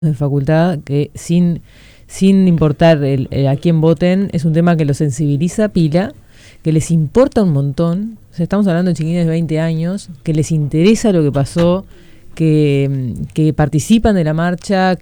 de facultad que sin importar a quién voten, es un tema que los sensibiliza pila, que les importa un montón. O sea, estamos hablando de chiquines de 20 años, que les interesa lo que pasó, que participan de la marcha,